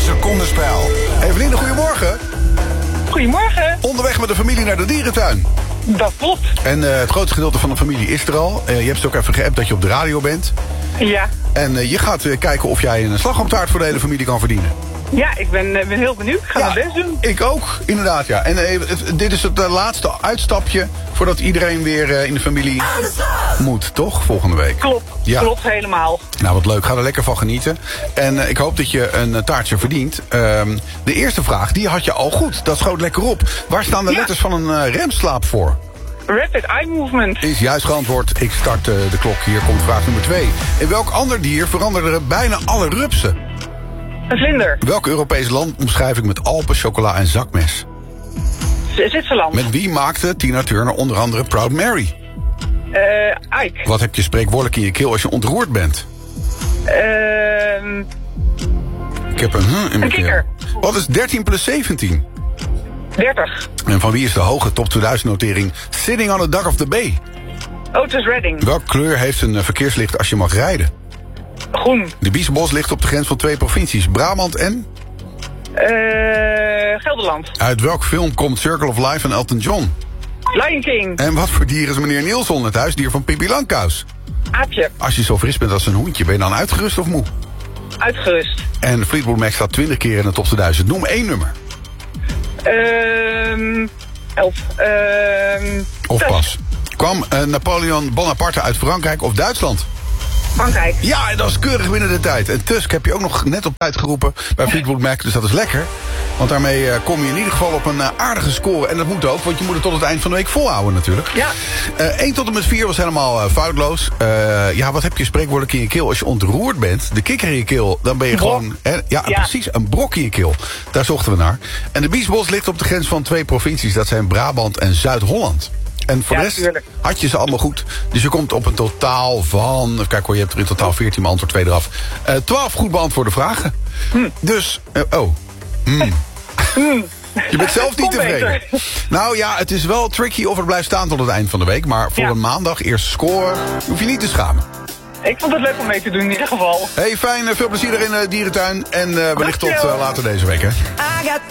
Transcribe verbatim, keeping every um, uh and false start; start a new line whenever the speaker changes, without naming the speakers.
secondenspel. Eveline, goedemorgen.
Goedemorgen.
Onderweg met de familie naar de dierentuin.
Dat klopt.
En uh, het grootste gedeelte van de familie is er al. Uh, je hebt ze ook even geappt dat je op de radio bent.
Ja.
En uh, je gaat uh, kijken of jij een slagroomtaart voor de hele familie kan verdienen.
Ja, ik ben, uh, ben heel benieuwd. Ik ga
ja,
mijn best doen.
Ik ook, inderdaad, ja. En uh, het, dit is het uh, laatste uitstapje voordat iedereen weer uh, in de familie moet, toch? Volgende week.
Klopt,
ja.
Klopt helemaal.
Nou, wat leuk. Ga er lekker van genieten. En uh, ik hoop dat je een uh, taartje verdient. Uh, de eerste vraag, die had je al goed. Dat schoot lekker op. Waar staan de ja. letters van een uh, remslaap voor?
Rapid eye movement.
Is juist geantwoord. Ik start uh, de klok. Hier komt vraag nummer twee. In welk ander dier veranderden bijna alle rupsen?
Een vlinder.
Welk Europees land omschrijf ik met Alpen, chocola en zakmes?
Zwitserland.
Met wie maakte Tina Turner onder andere Proud Mary?
Uh, Ike.
Wat heb je spreekwoordelijk in je keel als je ontroerd bent?
Uh,
ik heb een hm in mijn
kikker.
keel. Wat is dertien plus zeventien?
dertig.
En van wie is de hoge top tweeduizend notering Sitting on the Dock of the Bay?
Otis Redding.
Welke kleur heeft een uh, verkeerslicht als je mag rijden?
Groen.
De Biesbos ligt op de grens van twee provincies. Brabant en?
Uh, Gelderland.
Uit welk film komt Circle of Life van Elton John?
Lion King.
En wat voor dier is meneer Nielsen, het huisdier van Pippi Langkous?
Aapje.
Als je zo fris bent als een hoentje, ben je dan uitgerust of moe?
Uitgerust.
En Fleetwood Mac staat twintig keer in de top tweeduizend. Noem één nummer.
Ehm... elf. Ehm...
Of pas. Kwam uh, Napoleon Bonaparte uit Frankrijk of Duitsland?
Frankrijk.
Ja, en dat is keurig binnen de tijd. En Tusk heb je ook nog net op tijd geroepen bij Fleetwood Mac, dus dat is lekker. Want daarmee uh, kom je in ieder geval op een uh, aardige score. En dat moet ook, want je moet het tot het eind van de week volhouden natuurlijk.
Ja.
Uh, één tot en met vier was helemaal uh, foutloos. Uh, ja, wat heb je spreekwoordelijk in je keel als je ontroerd bent? De kikker in je keel, dan ben je
brok.
gewoon... Hè, ja, ja, precies, een brok in je keel. Daar zochten we naar. En de Biesbos ligt op de grens van twee provincies. Dat zijn Brabant en Zuid-Holland. En voor
ja,
de rest
tuurlijk.
had je ze allemaal goed. Dus je komt op een totaal van... Kijk hoor, je hebt er in totaal veertien antwoord, twee eraf. Uh, twaalf goed beantwoorde vragen.
Hm.
Dus, uh, oh. Mm.
Mm.
Je bent zelf niet tevreden. Nou ja, het is wel tricky of het blijft staan tot het eind van de week. Maar voor ja. een maandag, eerste score, hoef je niet te schamen.
Ik vond het leuk om mee te doen in ieder geval.
Hey, fijn. Veel plezier er in de dierentuin. En uh, wellicht tot uh, later deze week, hè.